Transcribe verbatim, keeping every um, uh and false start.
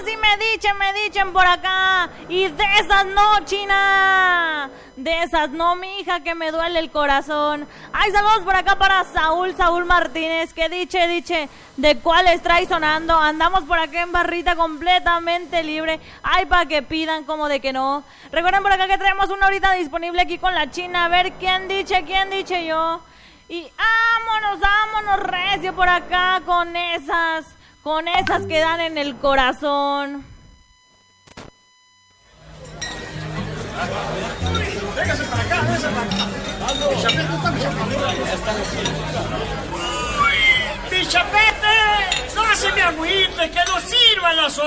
sí me dicen, me dicen por acá. Y de esas no, China. De esas no, mija, que me duele el corazón. Ay, saludos por acá para Saúl, Saúl Martínez, que dice, dice, ¿de cuáles trae sonando? Andamos por acá en barrita completamente libre. Ay, para que pidan como de que no. Recuerden por acá que traemos una horita disponible aquí con la China. A ver quién dice, quién dice yo. Y vámonos, vámonos recio por acá con esas, con esas que dan en el corazón. Véngase para acá, véngase para acá. Bichapete, está Bichapete. ¡No se me agüite, que no sirvan las otras!